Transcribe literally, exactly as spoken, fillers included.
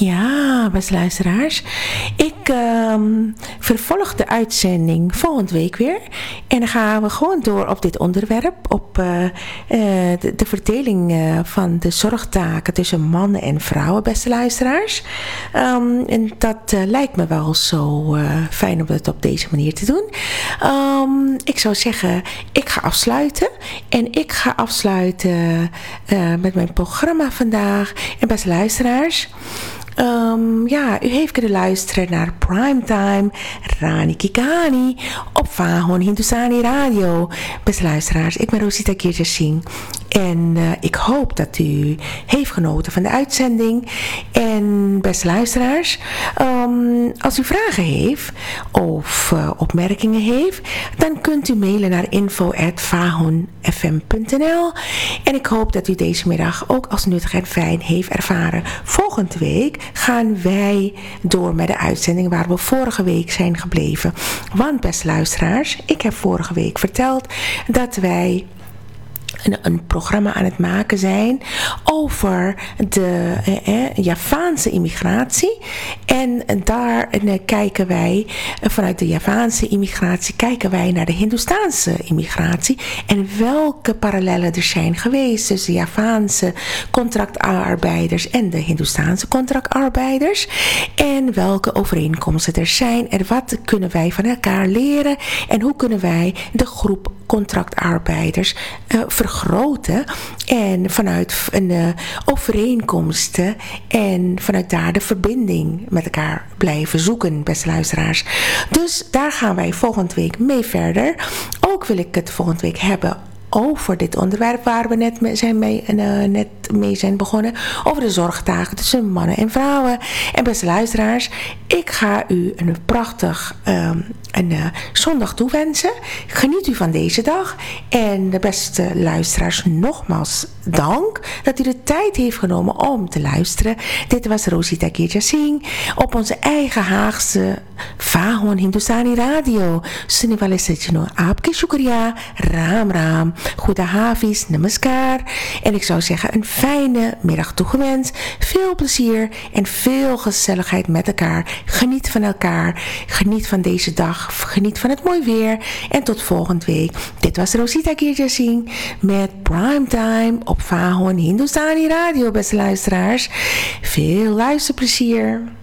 Ja, beste luisteraars. Ik um, vervolg de uitzending volgende week weer. En dan gaan we gewoon door op dit onderwerp. Op uh, uh, de, de verdeling uh, van de zorgtaken tussen mannen en vrouwen, beste luisteraars. Um, en dat uh, lijkt me wel zo uh, fijn om dat op deze manier te doen. Um, ik zou zeggen, ik ga afsluiten. En ik ga afsluiten uh, met mijn programma vandaag. En beste luisteraars... Um, ja, u heeft kunnen luisteren naar Primetime Rani Kikani op Vahon Hindustani Radio. Beste luisteraars, ik ben Rosita Kirja Singh en uh, ik hoop dat u heeft genoten van de uitzending. En beste luisteraars, um, als u vragen heeft of uh, opmerkingen heeft, dan kunt u mailen naar info at vahon f m punt n l. En ik hoop dat u deze middag ook als nuttig en fijn heeft ervaren. Volgende week gaan wij door met de uitzending waar we vorige week zijn gebleven. Want beste luisteraars, ik heb vorige week verteld dat wij Een, een programma aan het maken zijn over de eh, eh, Javaanse immigratie. En daar eh, kijken wij, eh, vanuit de Javaanse immigratie, kijken wij naar de Hindoestaanse immigratie. En welke parallellen er zijn geweest tussen de Javaanse contractarbeiders en de Hindoestaanse contractarbeiders. En welke overeenkomsten er zijn. En wat kunnen wij van elkaar leren. En hoe kunnen wij de groep contractarbeiders uh, vergroten en vanuit een uh, overeenkomsten en vanuit daar de verbinding met elkaar blijven zoeken, beste luisteraars. Dus daar gaan wij volgende week mee verder. Ook wil ik het volgende week hebben over dit onderwerp waar we net mee zijn, mee, uh, net mee zijn begonnen. Over de zorgtaken tussen mannen en vrouwen. En beste luisteraars, ik ga u een prachtig um, een, uh, zondag toewensen. Geniet u van deze dag. En de beste luisteraars, nogmaals dank dat u de tijd heeft genomen om te luisteren. Dit was Rosita Kirja Singh op onze eigen Haagse Vahon Hindustani Radio. Sunniwale Sejno Aapke Shukriya, Raam Raam. Goede havis, namaskar. En ik zou zeggen, een fijne middag toegewenst. Veel plezier en veel gezelligheid met elkaar. Geniet van elkaar. Geniet van deze dag. Geniet van het mooi weer. En tot volgende week. Dit was Rosita Kirja Singh met Primetime op Vahon Hindustani Radio, beste luisteraars. Veel luisterplezier.